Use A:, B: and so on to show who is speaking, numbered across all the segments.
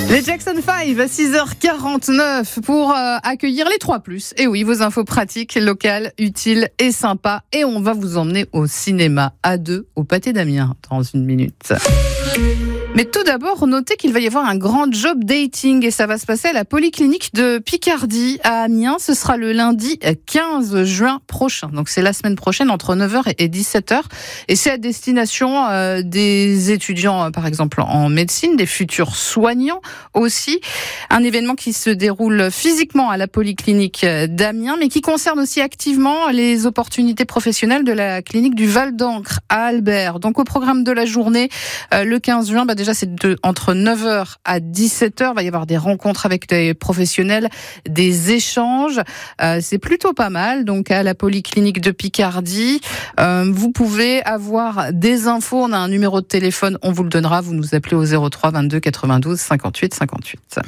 A: Les Jackson 5 à 6h49 pour accueillir les 3+. Et oui, vos infos pratiques, locales, utiles et sympas. Et on va vous emmener au cinéma à 2 au Pâté d'Amiens dans une minute. Mais tout d'abord, notez qu'il va y avoir un grand job dating et ça va se passer à la polyclinique de Picardie à Amiens. Ce sera le lundi 15 juin prochain. Donc c'est la semaine prochaine entre 9h et 17h. Et c'est à destination des étudiants, par exemple, en médecine, des futurs soignants aussi. Un événement qui se déroule physiquement à la polyclinique d'Amiens, mais qui concerne aussi activement les opportunités professionnelles de la clinique du Val d'Ancre à Albert. Donc au programme de la journée, le 15 juin, déjà c'est entre 9h à 17h, il va y avoir des rencontres avec des professionnels, des échanges, c'est plutôt pas mal. Donc à la polyclinique de Picardie, vous pouvez avoir des infos, on a un numéro de téléphone, on vous le donnera, vous nous appelez au 03 22 92 58 58.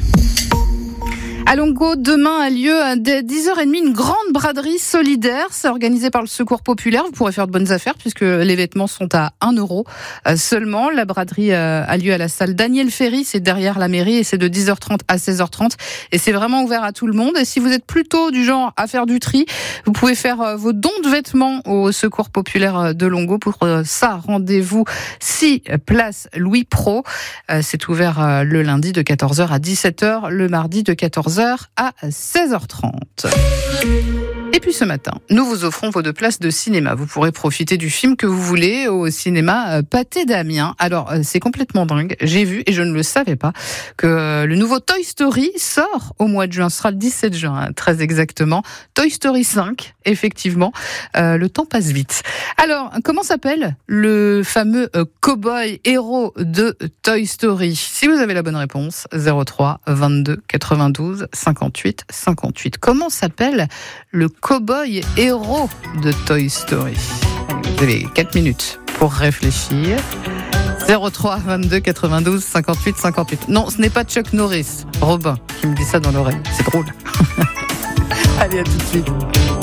A: À Longo, demain a lieu à 10h30 une grande braderie solidaire. C'est organisé par le Secours Populaire. Vous pourrez faire de bonnes affaires puisque les vêtements sont à 1 euro seulement. La braderie a lieu à la salle Daniel Ferry. C'est derrière la mairie et c'est de 10h30 à 16h30. Et c'est vraiment ouvert à tout le monde. Et si vous êtes plutôt du genre à faire du tri, vous pouvez faire vos dons de vêtements au Secours Populaire de Longo. Pour ça, rendez-vous 6 place Louis Pro. C'est ouvert le lundi de 14h à 17h, le mardi de 14h à 16h30. Et puis ce matin, nous vous offrons vos 2 places de cinéma. Vous pourrez profiter du film que vous voulez au cinéma Pâté d'Amiens. Alors, c'est complètement dingue. J'ai vu, et je ne le savais pas, que le nouveau Toy Story sort au mois de juin. Ce sera le 17 juin, très exactement. Toy Story 5, effectivement. Le temps passe vite. Alors, comment s'appelle le fameux cow-boy héros de Toy Story? Si vous avez la bonne réponse, 03 22 92 58 58. Comment s'appelle le cow-boy héros de Toy Story? Vous avez 4 minutes pour réfléchir. 03 22 92 58 58. Non, ce n'est pas Chuck Norris, Robin qui me dit ça dans l'oreille. C'est drôle. Allez, à tout de suite.